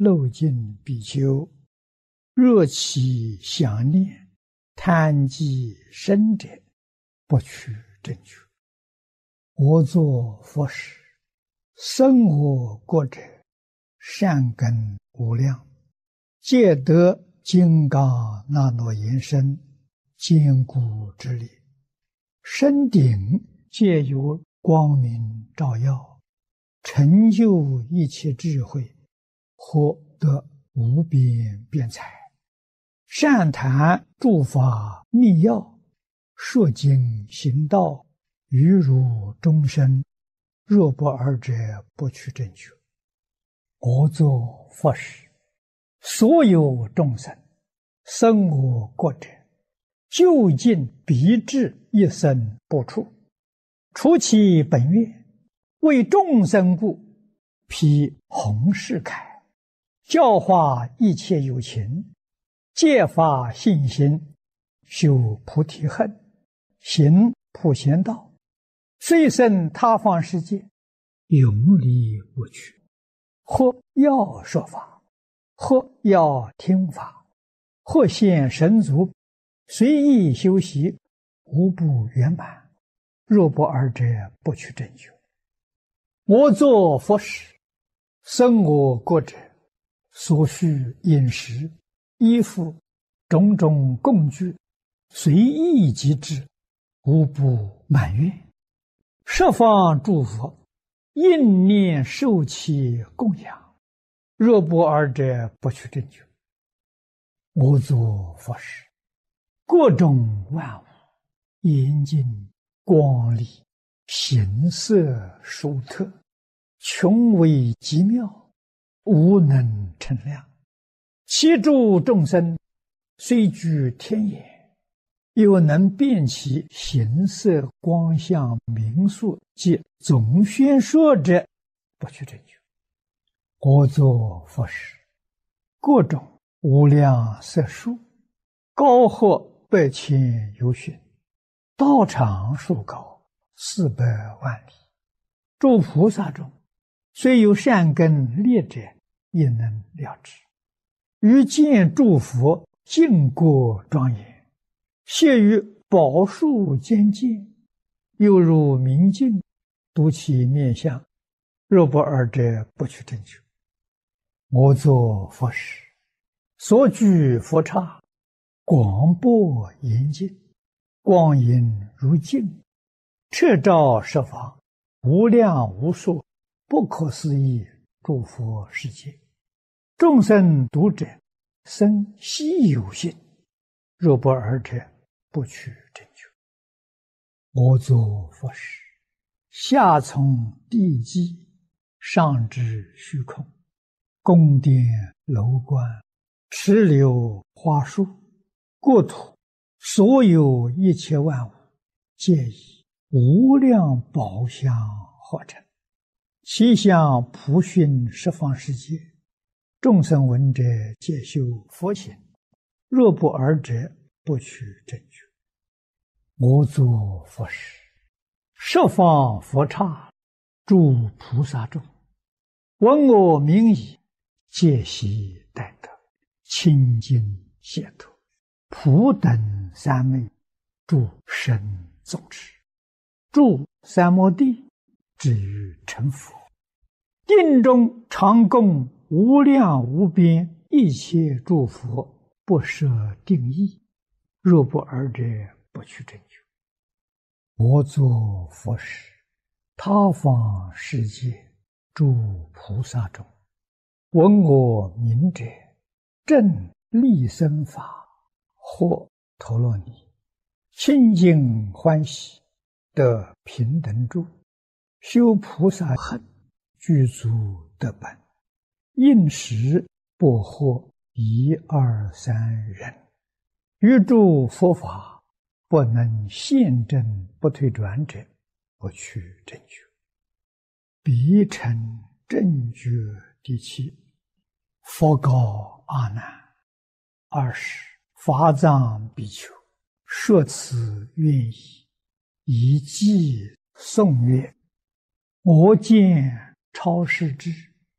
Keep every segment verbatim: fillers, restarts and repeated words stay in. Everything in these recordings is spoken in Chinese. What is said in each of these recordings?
漏尽比丘，若其想念，贪积生者，不取正觉。我作佛时，生我国者，善根无量，皆得金刚那罗延身，坚固之力。身顶皆有光明照耀，成就一切智慧，获得无边辩才。善谈诸法密要，说经行道，于如众生，若不尔者，不取正觉。我作佛时，所有众生生我国者，究竟必至一生不处，除其本愿，为众生故，披弘誓铠，教化一切有情，戒发信心，修菩提恨，行普贤道，虽生他方世界，永离不去。或要说法，或要听法，或现神足，随意修习，无不圆满。若不尔者，不取正觉。我作佛时，生我国者，所需饮食、衣服、种种供具，随意即至，无不满愿。十方诸佛应念受其供养，若不尔者，不取正觉。我作佛时，各种万物严净光丽，形色殊特，穷微极妙，无能称量。其诸众生虽居天眼，又能辨其形色光相名数及总宣说者，不取正觉。我作佛时，各种无量色数，高或百千由旬，道场数高，四百万里。诸菩萨中，虽有善根劣者，也能了知。于见诸佛净国庄严，谢于宝树间见，又如明镜，睹其面相，若不尔者，不取正觉。我作佛时，所居佛刹，广博严净，光影如镜，彻照十方，无量无数，不可思议诸佛世界。众生读者，生希有信，若不尔者，不取正觉。我作佛时，下从地基，上至虚空，宫殿楼观，池流花树，国土，所有一切万物，皆以无量宝相化成，其相普熏十方世界。众生闻者，皆修佛行，若不尔者，不取正觉。我作佛时，十方佛刹，诸菩萨众，闻我名已，皆悉待得，清净解脱，普等三昧，诸神众持，住三摩地，至于成佛。定中常供无量无边一切诸佛，不设定义，若不尔者，不取正觉。我作佛时，他方世界诸菩萨中，闻我名者，正利生法，或陀罗尼，清净欢喜，得平等住，修菩萨恨，具足得本，应时不惑一二三人，于诸佛法不能现证不退转者，不取正觉。彼成正觉第七。佛告阿难：二十法藏比丘，说此愿意，以偈颂曰：我见超世之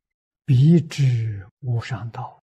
必知无上道。